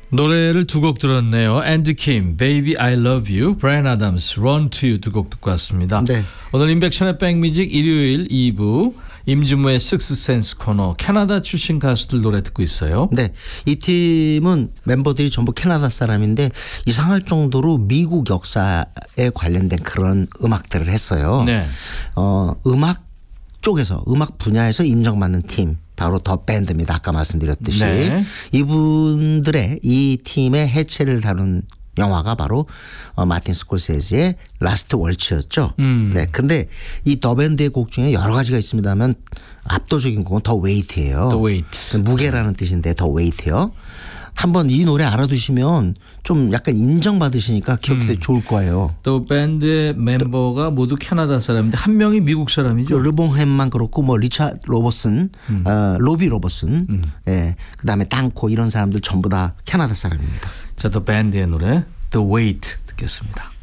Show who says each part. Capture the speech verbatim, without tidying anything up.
Speaker 1: 노래를 두 곡 들었네요. 앤드 킴, Baby I Love You, 브라이언 아담스, Run to You 두 곡 듣고 왔습니다.
Speaker 2: 네.
Speaker 1: 오늘 임백천의 백뮤직 일요일 이 부 임진모의 식스센스 코너 캐나다 출신 가수들 노래 듣고 있어요.
Speaker 2: 네. 이 팀은 멤버들이 전부 캐나다 사람인데 이상할 정도로 미국 역사에 관련된 그런 음악들을 했어요.
Speaker 1: 네.
Speaker 2: 어, 음악 쪽에서 음악 분야에서 인정받는 팀 바로 더 밴드입니다. 아까 말씀드렸듯이
Speaker 1: 네.
Speaker 2: 이분들의 이 팀의 해체를 다룬 영화가 바로 어, 마틴 스콜세지의 라스트 월츠였죠.
Speaker 1: 음.
Speaker 2: 네, 근데 이 더 밴드의 곡 중에 여러 가지가 있습니다만 압도적인 곡은 더 웨이트예요.
Speaker 1: The Weight.
Speaker 2: 무게라는 뜻인데 더 웨이트요. 한번 이 노래 알아두시면 좀 약간 인정받으시니까 기억도 음. 좋을 거예요.
Speaker 1: 또 밴드의 멤버가 모두 캐나다 사람인데 한 명이 미국 사람이죠.
Speaker 2: 르봉햄만 그렇고 뭐 리차드 로버슨, 음. 어, 로비 로버슨, 음. 예, 그다음에 땅코 이런 사람들 전부 다 캐나다 사람입니다.
Speaker 1: 자, 더 밴드의 노래 The Weight 듣겠습니다.